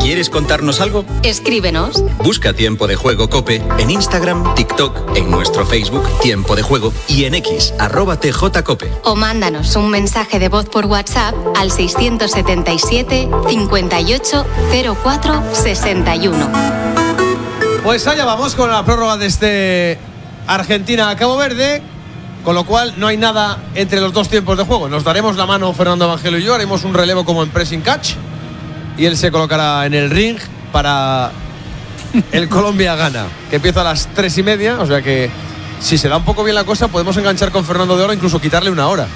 ¿Quieres contarnos algo? Escríbenos. Busca Tiempo de Juego COPE en Instagram, TikTok, en nuestro Facebook Tiempo de Juego y en X, @TJCOPE. O mándanos un mensaje de voz por WhatsApp al 677 58 04 61. Pues allá vamos con la prórroga desde Argentina a Cabo Verde, con lo cual no hay nada entre los dos tiempos de juego. Nos daremos la mano Fernando Evangelio y yo, haremos un relevo como en pressing catch y él se colocará en el ring para el Colombia-Ghana, que empieza a las 3:30, o sea que si se da un poco bien la cosa podemos enganchar con Fernando de Oro, incluso quitarle una hora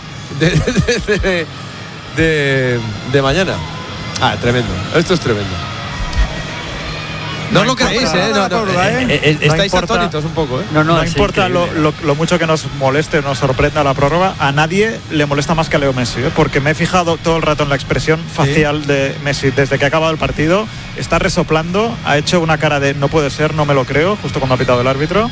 de mañana. Tremendo, esto es tremendo. No lo creéis, estáis atónitos un poco, No importa lo mucho que nos moleste o nos sorprenda la prórroga, a nadie le molesta más que a Leo Messi, porque me he fijado todo el rato en la expresión facial de Messi desde que ha acabado el partido. Está resoplando, ha hecho una cara de no puede ser, no me lo creo, justo cuando ha pitado el árbitro.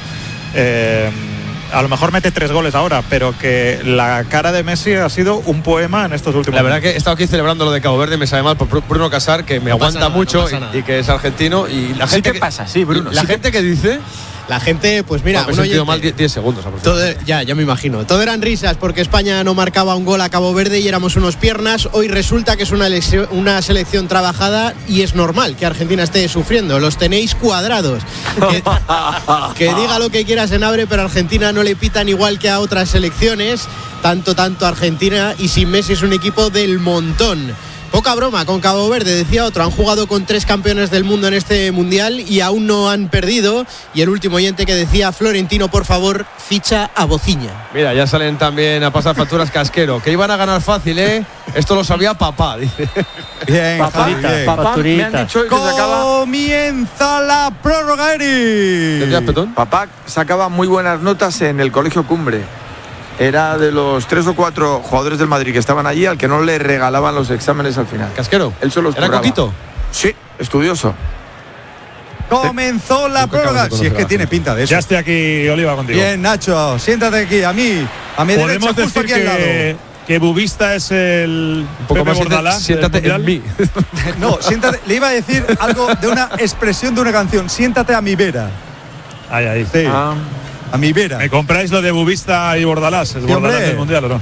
A lo mejor mete 3 goles ahora, pero que la cara de Messi ha sido un poema en estos últimos La verdad que he estado aquí celebrando lo de Cabo Verde, me sabe mal por Bruno Casar, que me aguanta mucho y que es argentino. Y la gente pasa, sí, Bruno. La gente que dice... La gente, pues mira, me he sentido mal 10 segundos. Ya me imagino. Todo eran risas porque España no marcaba un gol a Cabo Verde y éramos unos piernas. Hoy resulta que es una selección trabajada y es normal que Argentina esté sufriendo. Los tenéis cuadrados. Que diga lo que quiera Senabre, pero a Argentina no le pitan igual que a otras selecciones. Tanto Argentina, y sin Messi es un equipo del montón. Poca broma con Cabo Verde, decía otro. Han jugado con 3 campeones del mundo en este mundial y aún no han perdido. Y el último oyente que decía: Florentino, por favor, ficha a Bociña. Mira, ya salen también a pasar facturas Casquero, que iban a ganar fácil, Esto lo sabía papá, dice. Bien, papá, me han dicho que comienza la prórroga, Eri. Papá sacaba muy buenas notas en el Colegio Cumbre. Era de los 3 o 4 jugadores del Madrid que estaban allí al que no le regalaban los exámenes al final. ¿Casquero? Él solo ¿Era coquito? Sí, estudioso. Comenzó la prórroga. Si es que tiene pinta de eso. Ya estoy aquí, Oliva, contigo. Bien, Nacho, siéntate aquí, a mí podemos derecha, justo decir aquí al lado. Que Bubista es el un poco Pepe más Bordalás. Siéntate en mí. No, siéntate. Le iba a decir algo de una expresión de una canción. Siéntate a mi vera. Ahí. Sí. A mi vera. ¿Me compráis lo de Bubista y Bordalás? ¿Es Bordalás del Mundial o no?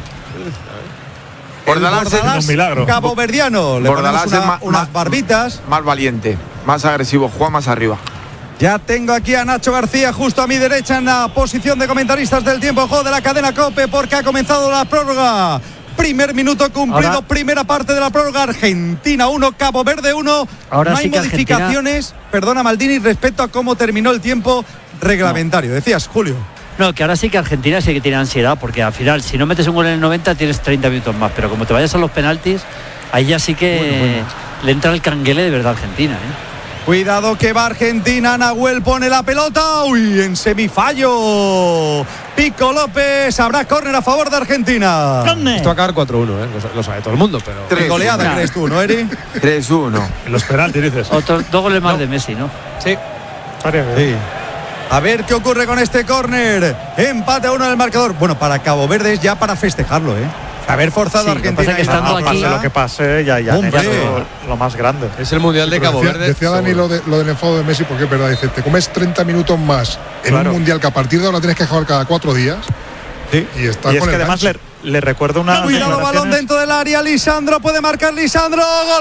Bordalás es un milagro. Caboverdiano. Le Bordalás ponemos es unas barbitas. Más valiente, más agresivo, juega más arriba. Ya tengo aquí a Nacho García justo a mi derecha en la posición de comentaristas del tiempo de juego de la cadena COPE, porque ha comenzado la prórroga. Primer minuto cumplido, primera parte de la prórroga. Argentina 1, Cabo Verde 1. Ahora no hay modificaciones, perdona Maldini, respecto a cómo terminó el tiempo reglamentario. Decías, Julio. No, que ahora sí que Argentina sí que tiene ansiedad, porque al final, si no metes un gol en el 90, tienes 30 minutos más. Pero como te vayas a los penaltis, ahí ya sí que le entra el canguele de verdad a Argentina, Cuidado que va Argentina, Nahuel pone la pelota, en semifallo. Pico López, habrá córner a favor de Argentina. Esto va a acabar 4-1, lo sabe todo el mundo, pero... 3 goleada, ¿crees tú, no, Eri? 3-1. En los penaltis, dices. Otros 2 goles más de Messi, ¿no? Sí. Sí. A ver qué ocurre con este córner. Empate a 1 en el marcador. Bueno, para Cabo Verde es ya para festejarlo, Haber forzado a Argentina. Que estando aquí, lo que pase ya lo más grande. Es el Mundial de Cabo Verde. Decía Dani lo del enfado de Messi, porque es verdad, dice, te comes 30 minutos más en un Mundial que a partir de ahora tienes que jugar cada 4 días. Sí. Y está y con es que el además le recuerdo una. Cuidado, balón dentro del área. Lisandro puede marcar. Lisandro. Gol.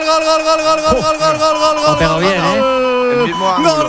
Ha pegado bien, El mismo ángulo.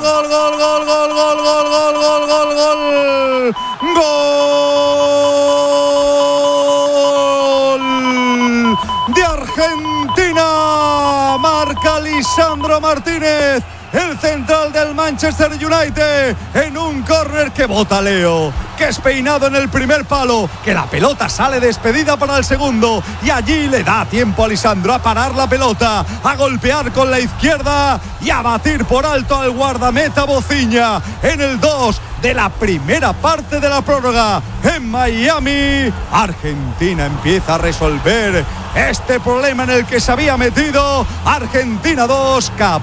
Gol de Argentina. Marca Lisandro Martínez, el central del Manchester United, en un córner que bota Leo, que es peinado en el primer palo, que la pelota sale despedida para el segundo, y allí le da tiempo a Lisandro a parar la pelota, a golpear con la izquierda y a batir por alto al guardameta Bociña en el 2 de la primera parte de la prórroga. En Miami, Argentina empieza a resolver este problema en el que se había metido. Argentina 2,